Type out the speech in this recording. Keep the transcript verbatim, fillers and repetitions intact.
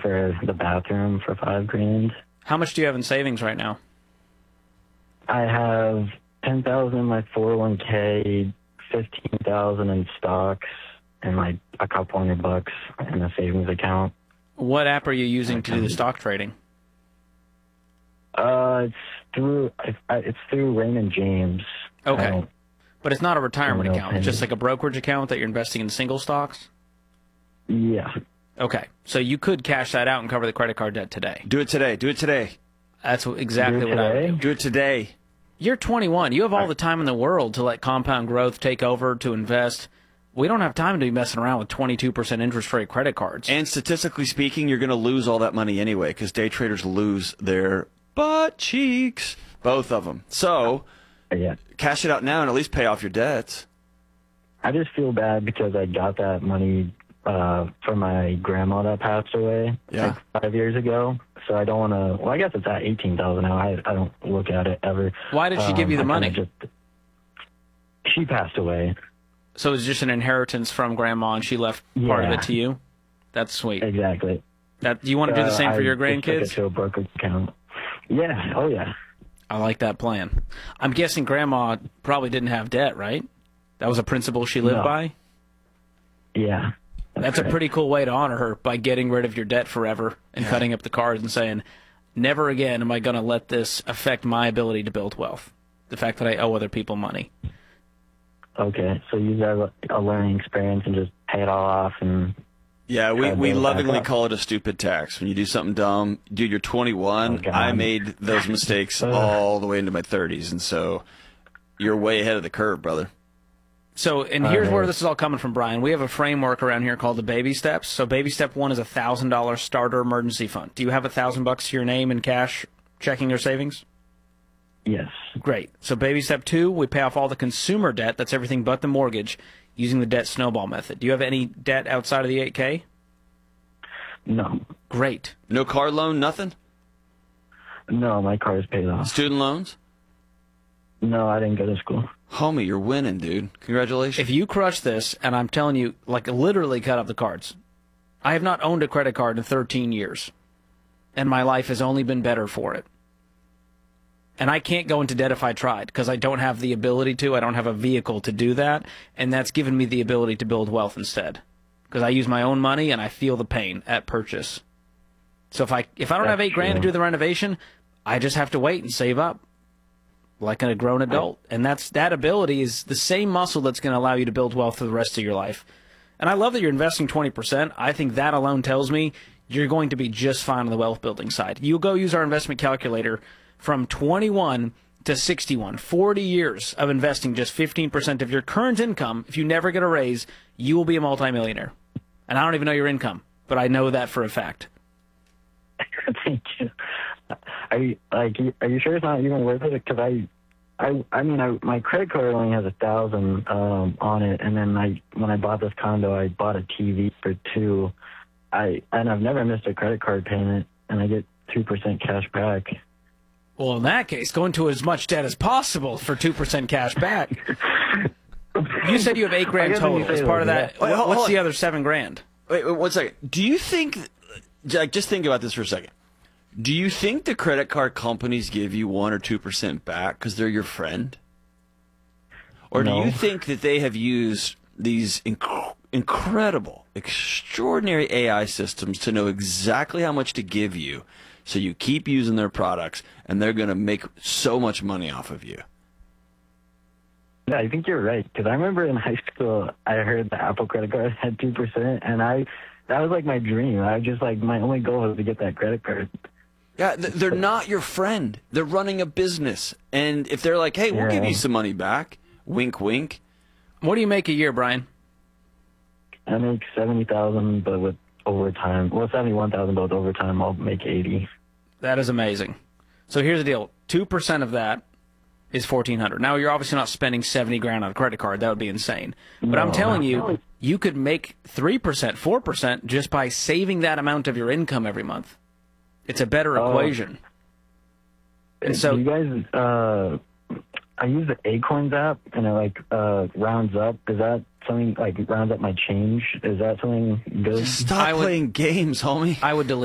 for the bathroom for five grand. How much do you have in savings right now? I have ten thousand in my four oh one k, fifteen thousand in stocks, and like a couple hundred bucks in a savings account. What app are you using to do the stock trading? Uh, it's through it's through Raymond James. Okay, but it's not a retirement account. Penny. It's just like a brokerage account that you're investing in single stocks. Yeah. Okay, so you could cash that out and cover the credit card debt today. Do it today. Do it today. That's exactly Do it what I would today? do. Do it today. You're twenty-one. You have all the time in the world to let compound growth take over, to invest. We don't have time to be messing around with twenty-two percent interest rate credit cards. And statistically speaking, you're going to lose all that money anyway because day traders lose their butt cheeks, both of them. So Yeah. cash it out now and at least pay off your debts. I just feel bad because I got that money uh, from my grandma that passed away Yeah. like five years ago. So I don't want to. Well, I guess it's at eighteen thousand now. I I don't look at it ever. Why did she give you the Um, I money? kinda Just, she passed away. So it's just an inheritance from grandma, and she left part of Yeah. it to you? That's sweet. Exactly. That, do you want to do the Uh, same for I your just took it grandkids? to a brokerage account. Yeah. Oh yeah. I like that plan. I'm guessing grandma probably didn't have debt, right? That was a principle she lived No. by? Yeah. That's a right. pretty cool way to honor her, by getting rid of your debt forever and cutting up the cards and saying, never again am I going to let this affect my ability to build wealth. The fact that I owe other people money. Okay. So use that as a learning experience and just pay it all off and. Yeah, we, Try to we build it back lovingly up. call it a stupid tax. When you do something dumb, dude, you're twenty-one. Oh, God. I made those mistakes all the way into my thirties, and so you're way ahead of the curve, brother. So, and All here's right. where this is all coming from, Brian. We have a framework around here called the baby steps. So baby step one is a one thousand dollars starter emergency fund. Do you have a one thousand bucks to your name in cash, checking, or savings? Yes. Great. So baby step two, we pay off all the consumer debt, that's everything but the mortgage, using the debt snowball method. Do you have any debt outside of the eight K? No. Great. No car loan, nothing? No, my car is paid off. Student loans? No, I didn't go to school. Homie, you're winning, dude. Congratulations. If you crush this, and I'm telling you, like literally cut up the cards, I have not owned a credit card in thirteen years, and my life has only been better for it. And I can't go into debt if I tried, because I don't have the ability to. I don't have a vehicle to do that, and that's given me the ability to build wealth instead. Because I use my own money, and I feel the pain at purchase. So if I if I don't have That's eight grand to true. do the renovation, I just have to wait and save up, like a grown adult. And that's that ability is the same muscle that's going to allow you to build wealth for the rest of your life. And I love that you're investing twenty percent. I think that alone tells me you're going to be just fine on the wealth building side. You go use our investment calculator from twenty-one to sixty-one, forty years of investing just fifteen percent of your current income. If you never get a raise, you will be a multimillionaire. And I don't even know your income, but I know that for a fact. Thank you. Are you like? Are you sure it's not even worth it? Because I, I, I mean, I, my credit card only has a thousand um, on it, and then I, when I bought this condo, I bought a T V for two. I and I've never missed a credit card payment, and I get two percent cash back. Well, in that case, go into as much debt as possible for two percent cash back. You said you have eight grand I guess when you total. say As part of that, that, Wait, hold- what's hold the on. other seven grand? Wait, wait, one second. Do you think, like, just think about this for a second. Do you think the credit card companies give you one or two percent back because they're your friend, or do No. you think that they have used these inc- incredible, extraordinary A I systems to know exactly how much to give you, so you keep using their products, and they're going to make so much money off of you? Yeah, I think you're right. Because I remember in high school, I heard the Apple credit card had two percent, and I, that was like my dream. I just like my only goal was to get that credit card. Yeah, th- they're not your friend. They're running a business, and if they're like, "Hey, we'll give Yeah. you some money back," wink, wink. What do you make a year, Brian? I make seventy thousand, but with overtime, well, seventy-one thousand, but with overtime, I'll make eighty. That is amazing. So here's the deal: two percent of that is fourteen hundred. Now you're obviously not spending seventy grand on a credit card. That would be insane. But I'm No. telling you, you could make three percent, four percent just by saving that amount of your income every month. It's a better Oh. equation. And so you guys, uh, I use the Acorns app, and it like uh, rounds up. Is that something like rounds up my change? Is that something good? Stop I would- playing games, homie. I would delete